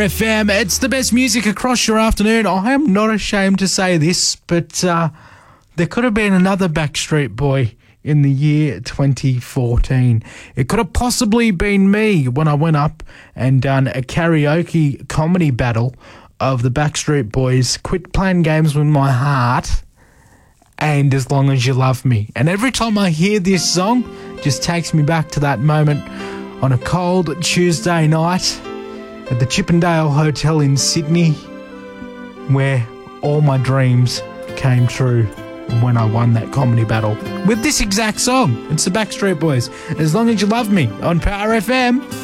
FM. It's the best music across your afternoon. I am not ashamed to say this, but there could have been another Backstreet Boy in the year 2014. It could have possibly been me when I went up and done a karaoke comedy battle of the Backstreet Boys, Quit Playing Games With My Heart and As Long As You Love Me. And every time I hear this song, it just takes me back to that moment on a cold Tuesday night at the Chippendale Hotel in Sydney, where all my dreams came true when I won that comedy battle with this exact song. It's the Backstreet Boys, As Long As You Love Me, on Power FM.